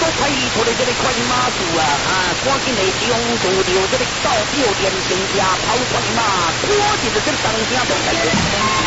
快拖的这个快马术啊！赶紧的中途着这个到酒店停车跑快马，果然是这当家的。